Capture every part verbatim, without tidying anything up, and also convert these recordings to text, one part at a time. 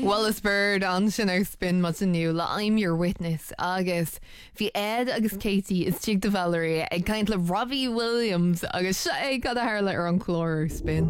Wallace Bird an sin ar spin mat aniu le I'm your witness agus bhí Ed agus Katie is tiag de Valerie ag caint le Robbie Williams agus se é gad a hairle ar an chlór spin.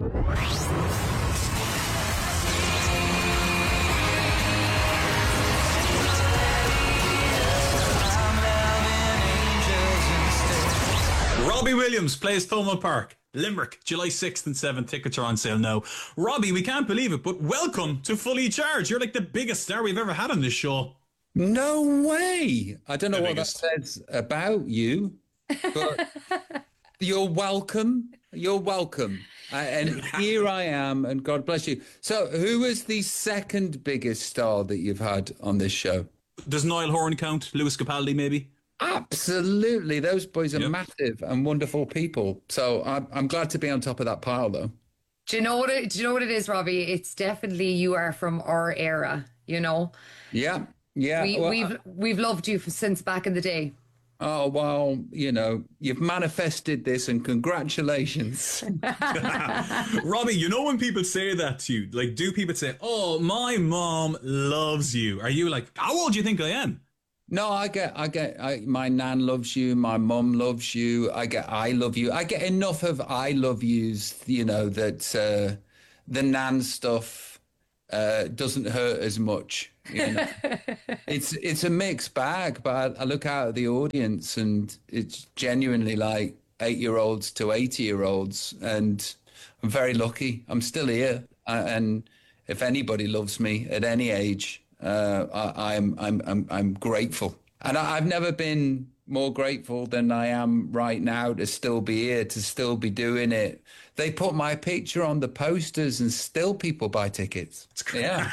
Robbie Williams plays Thomond Park, Limerick, July sixth and seventh. Tickets are on sale now. Robbie, we can't believe it, but welcome to Fully Charged. You're like the biggest star we've ever had on this show. No way. I don't know the what biggest. That says about you, but you're welcome. You're welcome. Uh, and here I am, and God bless you. So who was the second biggest star that you've had on this show? Does Niall Horan count? Lewis Capaldi, maybe? Absolutely. Those boys are yep. massive and wonderful people. So I'm, I'm glad to be on top of that pile, though. Do you know what it, do you know what it is, Robbie? It's definitely you are from our era, you know? Yeah, yeah. We, well, we've, we've loved you since back in the day. Oh, well, you know, you've manifested this and congratulations. Robbie, you know when people say that to you, like, do people say, oh, my mom loves you? Are you like, how old do you think I am? No, I get, I get, I, my nan loves you, my mum loves you, I get, I love you. I get enough of I love yous, you know, that uh, the nan stuff uh, doesn't hurt as much. You know? it's it's a mixed bag, but I, I look out at the audience and it's genuinely like eight-year-olds to eighty-year-olds, and I'm very lucky. I'm still here, and if anybody loves me at any age, Uh, I, I'm I'm I'm I'm grateful, and I, I've never been more grateful than I am right now to still be here, to still be doing it. They put my picture on the posters, and still people buy tickets. Yeah.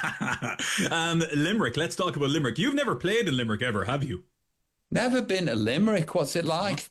um, Limerick. Let's talk about Limerick. You've never played in Limerick ever, have you? Never been to Limerick. What's it like?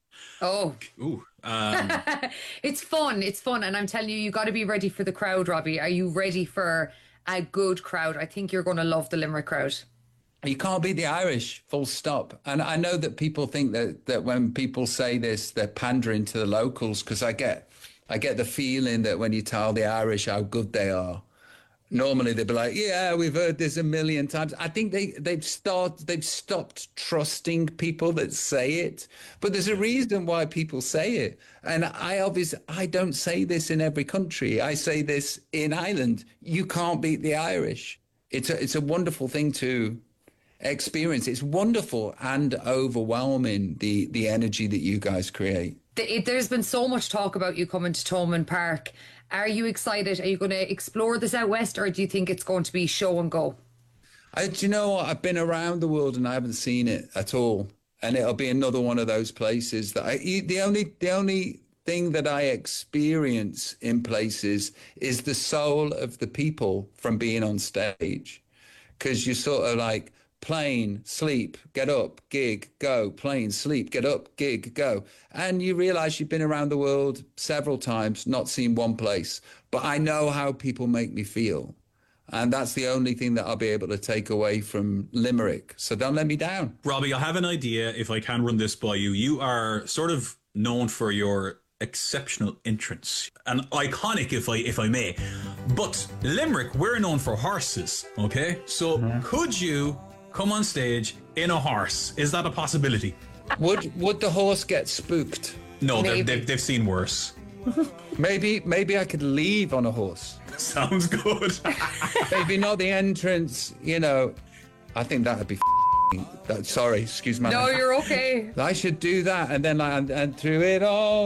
Oh, Ooh, um... it's fun. It's fun, and I'm telling you, you got to be ready for the crowd, Robbie. Are you ready for a good crowd? I think you're going to love the Limerick crowd. You can't beat the Irish, full stop. And I know that people think that, that when people say this, they're pandering to the locals, because I get I get the feeling that when you tell the Irish how good they are, normally they'd be like, yeah, we've heard this a million times. I think they, they've start, they've stopped trusting people that say it. But there's a reason why people say it. And I obviously, I don't say this in every country. I say this in Ireland. You can't beat the Irish. It's a, it's a wonderful thing to experience. It's wonderful and overwhelming, the, the energy that you guys create. There's been so much talk about you coming to Thomond Park. Are you excited? Are you going to explore the Southwest, or do you think it's going to be show and go? I, do you know what? I've been around the world and I haven't seen it at all. And it'll be another one of those places that I, the only, the only thing that I experience in places is the soul of the people from being on stage. Because you're sort of like, plane, sleep, get up, gig, go, plane, sleep, get up, gig, go. And you realize you've been around the world several times, not seen one place. But I know how people make me feel. And that's the only thing that I'll be able to take away from Limerick. So don't let me down. Robbie, I have an idea, if I can run this by you. You are sort of known for your exceptional entrance, and iconic, if I if I may. But Limerick, we're known for horses, okay? So mm-hmm. could you come on stage in a horse? Is that a possibility? Would would the horse get spooked? No, they've, they've, they've seen worse. maybe maybe I could leave on a horse. Sounds good. Maybe not the entrance, you know. I think that would be that, sorry, excuse me. No, you're okay. I should do that, and then like, and, and through it all,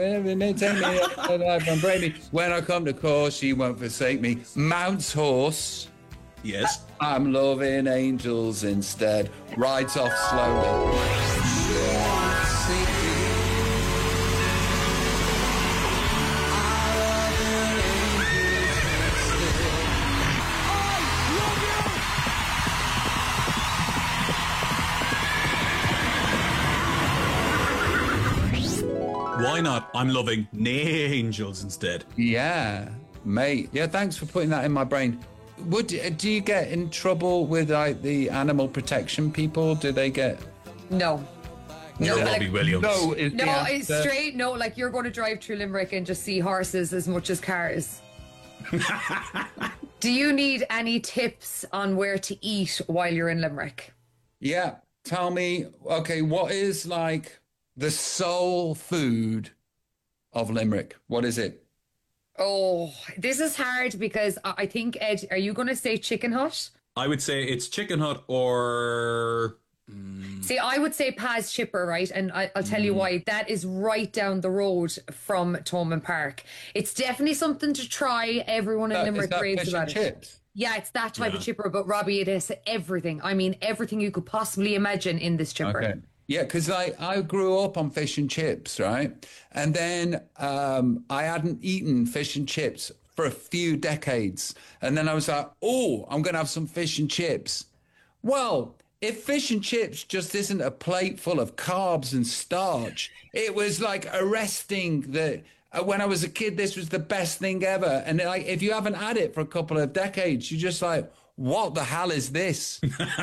when I come to course, she won't forsake me. Mounts horse. Yes. I'm loving angels instead. Rides off slowly. Why not? I'm loving angels instead. Yeah, mate. Yeah, thanks for putting that in my brain. Would do you get in trouble with like the animal protection people? Do they get? No. No, no Robbie like, Williams. No, is no, it's straight. No, like you're going to drive through Limerick and just see horses as much as cars. Do you need any tips on where to eat while you're in Limerick? Yeah. Tell me, okay, what is like the soul food of Limerick? What is it? Oh, this is hard because I I think, Ed, are you going to say Chicken Hut? I would say it's Chicken Hut or See, I would say Paz Chipper, right? And I, I'll tell you why. That is right down the road from Thomond Park. It's definitely something to try. Everyone in Uh, is Limerick that raves fish about and it. chips? Yeah, it's that type of Yeah. chipper. But Robbie, it is everything. I mean, everything you could possibly imagine in this chipper. Okay. Yeah, because I, I grew up on fish and chips, right? And then um, I hadn't eaten fish and chips for a few decades. And then I was like, oh, I'm going to have some fish and chips. Well, if fish and chips just isn't a plate full of carbs and starch, it was like arresting the... Uh, when I was a kid, this was the best thing ever. And like, if you haven't had it for a couple of decades, you're just like, what the hell is this?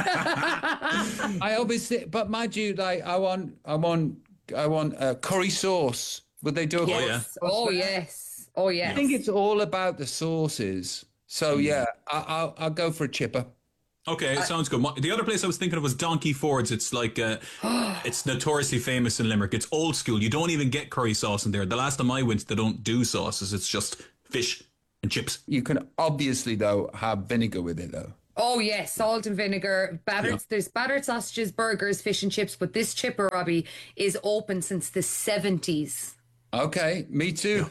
I obviously, but mind you, like, I want, I want, I want uh, curry sauce. Would they do a curry yeah. sauce? Oh, yes. Oh, yes. I think it's all about the sauces. So yeah, I, I'll, I'll go for a chipper. Okay, sounds good. The other place I was thinking of was Donkey Ford's. It's like, uh, it's notoriously famous in Limerick. It's old school. You don't even get curry sauce in there. The last time I went, they don't do sauces. It's just fish and chips. You can obviously, though, have vinegar with it, though. Oh, yes. Salt and vinegar. Battered, Yeah. There's battered sausages, burgers, fish and chips. But this chipper, Robbie, is open since the seventies. Okay, me too.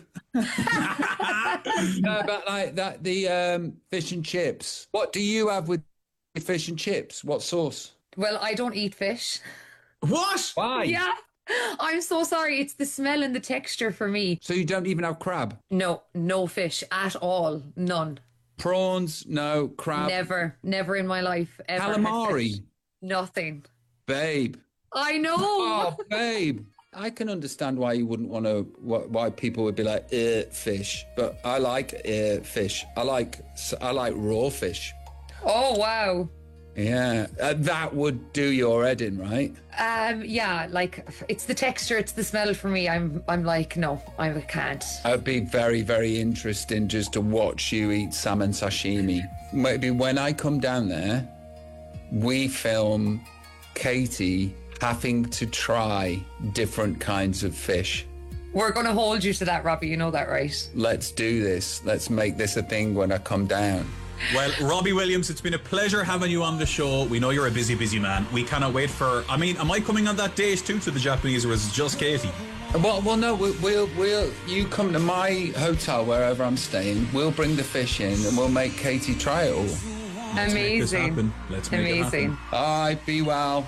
No, but like that, the um, fish and chips. What do you have with fish and chips? What sauce? Well, I don't eat fish. What? Why? Yeah. I'm so sorry. It's the smell and the texture for me. So you don't even have crab? No, no fish at all. None. Prawns? No. Crab? Never. Never in my life. Ever had Calamari? fish. Nothing. Babe. I know. Oh, babe. I can understand why you wouldn't want to, why people would be like, eh, fish. But I like eh, fish. I like, I like raw fish. Oh, wow. Yeah, uh, that would do your head in, right? Um, yeah, like it's the texture, it's the smell for me. I'm, I'm like, no, I can't. It'd be very, very interesting just to watch you eat salmon sashimi. Maybe when I come down there, we film Katie having to try different kinds of fish. We're going to hold you to that, Robbie. You know that, right? Let's do this. Let's make this a thing when I come down. Well, Robbie Williams, it's been a pleasure having you on the show. We know you're a busy, busy man. We cannot wait for... I mean, am I coming on that date too to the Japanese, or is it just Katie? Well, well, no, we'll, we'll, we'll, you come to my hotel wherever I'm staying. We'll bring the fish in and we'll make Katie try it all. Let's make this Amazing. happen. Let's make it Amazing. happen. All right, be well.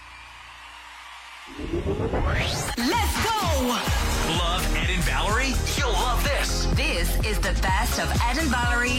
Let's go! Love Ed and Valerie? You'll love this. This is the best of Ed and Valerie